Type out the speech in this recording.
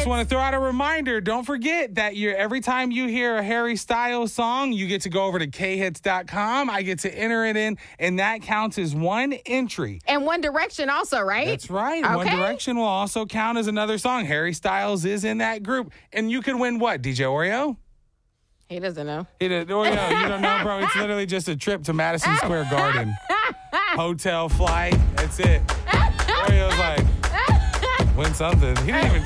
want to throw out a reminder. Don't forget that every time you hear a Harry Styles song, you get to go over to khits.com. I get to enter it in, and that counts as one entry. And One Direction also, right? That's right. Okay. One Direction will also count as another song. Harry Styles is in that group. And you can win what, DJ Oreo? He doesn't know. Oreo, you don't know, bro. It's literally just a trip to Madison Square Garden. Hotel, flight, that's it. Oreo's like, win something. He didn't even